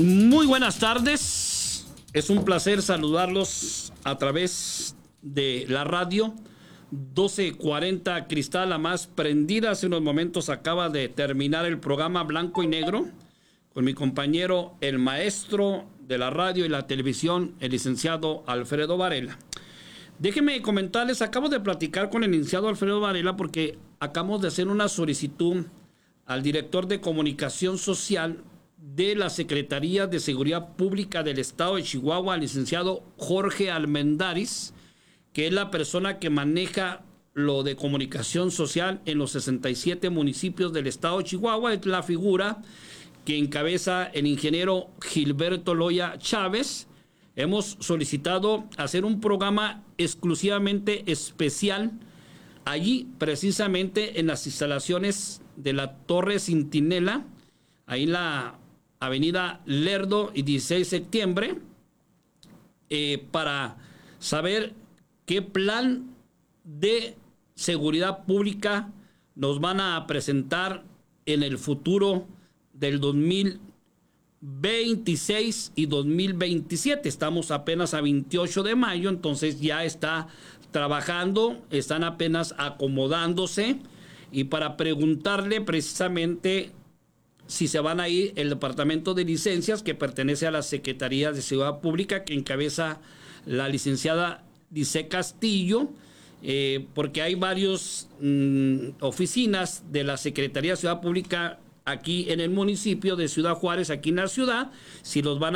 Muy buenas tardes, es un placer saludarlos a través de la radio 1240 Cristal, la más prendida. Hace unos momentos acaba de terminar el programa Blanco y Negro con mi compañero, el maestro de la radio y la televisión, el licenciado Alfredo Varela. Déjenme comentarles, acabo de platicar con el licenciado Alfredo Varela porque acabamos de hacer una solicitud al director de comunicación social de la Secretaría de Seguridad Pública del Estado de Chihuahua, el licenciado Jorge Almendaris, que es la persona que maneja lo de comunicación social en los 67 municipios del Estado de Chihuahua. Es la figura que encabeza el ingeniero Gilberto Loya Chávez. Hemos solicitado hacer un programa exclusivamente especial allí, precisamente en las instalaciones de la Torre Centinela, ahí en la Avenida Lerdo y 16 de septiembre, para saber qué plan de seguridad pública nos van a presentar en el futuro del 2026 y 2027. Estamos apenas a 28 de mayo, entonces ya está trabajando, están apenas acomodándose, y para preguntarle precisamente si se van a ir el departamento de licencias, que pertenece a la Secretaría de Seguridad Pública, que encabeza la licenciada Dice Castillo, porque hay varias oficinas de la Secretaría de Seguridad Pública aquí en el municipio de Ciudad Juárez, aquí en la ciudad. Si los van